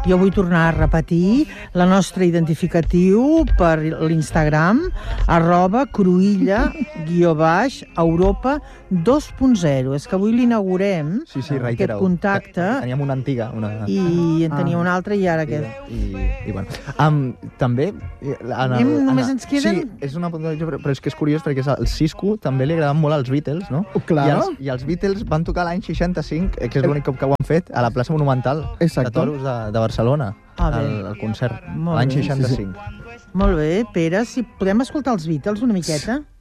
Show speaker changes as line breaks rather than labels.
Jo vull tornar a repetir la nostra identificatiu per l'Instagram, @cruïlla_Europa 2.0. És que avui l'inaugurem, aquest contacte.
Teníem una antiga.
I en teníem una altra i ara aquest.
I bueno. També...
Només ens queden...
Sí, és una però és que és curiós perquè el Cisco també li agraden molt als Beatles, no?
Claro.
I els Beatles van tocar l'any 65, que és l'únic cop que ho han fet, a la plaça Monumental de Toros de Barcelona, el concert, l'any 65.
Molt bé, Pere, si podem escoltar els Beatles una miqueta?